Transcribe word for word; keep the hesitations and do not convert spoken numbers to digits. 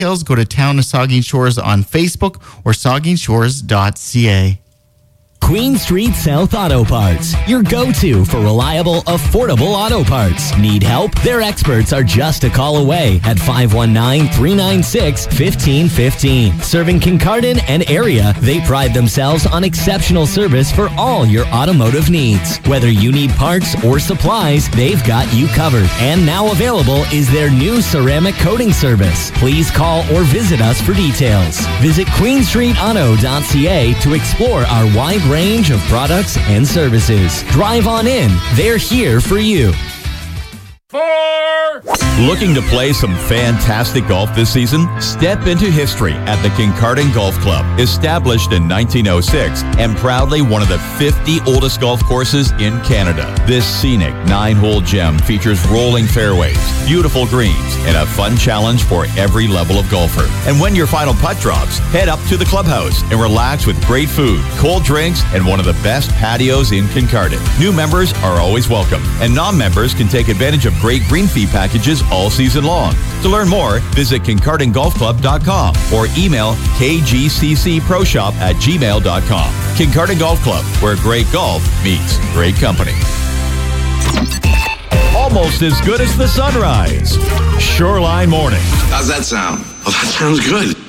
details, go to Town of Saugeen Shores on Facebook or saugeen shores dot c a. Queen Street South Auto Parts, your go-to for reliable, affordable auto parts. Need help? Their experts are just a call away at five one nine, three nine six, one five one five. Serving Kincardine and area, they pride themselves on exceptional service for all your automotive needs. Whether you need parts or supplies, they've got you covered. And now available is their new ceramic coating service. Please call or visit us for details. Visit queen street auto dot c a to explore our wide range of products and services. Drive on in. They're here for you. Four. Looking to play some fantastic golf this season? Step into history at the Kincardine Golf Club. Established in nineteen oh six and proudly one of the fifty oldest golf courses in Canada. This scenic nine-hole gem features rolling fairways, beautiful greens, and a fun challenge for every level of golfer. And when your final putt drops, head up to the clubhouse and relax with great food, cold drinks, and one of the best patios in Kincardine. New members are always welcome, and non-members can take advantage of great green fee packages all season long. To learn more, visit kincardine golf club dot com or email k g c c pro shop at gmail dot com. Kincardine Golf Club, where great golf meets great company. Almost as good as the sunrise. Shoreline Morning. How's that sound? Well, that sounds good.